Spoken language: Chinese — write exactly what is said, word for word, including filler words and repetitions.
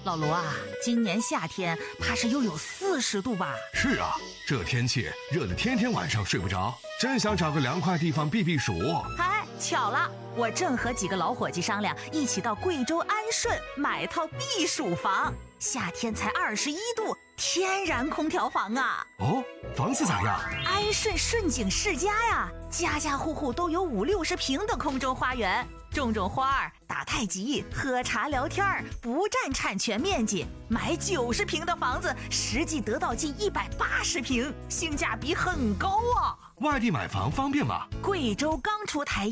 老罗啊，今年夏天怕是又有四十度吧？ 是啊，这天气热得天天晚上睡不着，真想找个凉快地方避避暑。 哎，巧了，我正和几个老伙计商量，一起到贵州安顺买套避暑房。夏天才二十一度，天然空调房啊！ 哦，房子咋样？ 安顺顺景世家呀，家家户户都有五六十平的空中花园，种种花儿，打太极，喝茶聊天，不占产权面积。买九十平的房子，实际得到近一百八十平，性价比很高啊！ 外地买房方便吗？ 贵州刚出台